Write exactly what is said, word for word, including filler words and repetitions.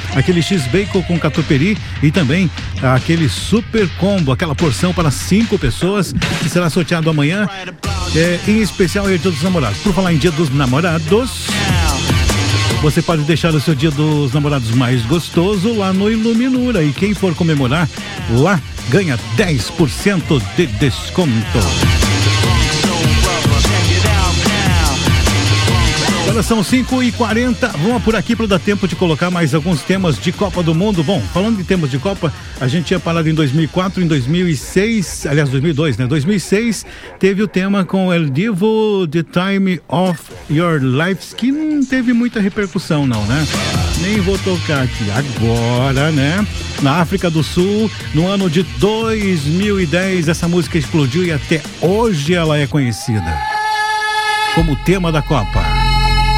aquele X-Bacon com catupiry e também aquele super combo, aquela porção para cinco pessoas que será sorteado amanhã, é, em especial é Dia dos Namorados. Por falar em Dia dos Namorados, você pode deixar o seu Dia dos Namorados mais gostoso lá no Iluminura, e quem for comemorar lá ganha dez por cento de desconto. Agora são cinco e quarenta, vamos por aqui para dar tempo de colocar mais alguns temas de Copa do Mundo. Bom, falando de temas de Copa, a gente tinha falado em dois mil e quatro, em dois mil e seis, aliás dois mil e dois, né? dois mil e seis teve o tema com El Divo, The Time of Your Life, que não teve muita repercussão não, né? Nem vou tocar aqui agora, né? Na África do Sul, no ano de dois mil e dez, essa música explodiu e até hoje ela é conhecida como tema da Copa.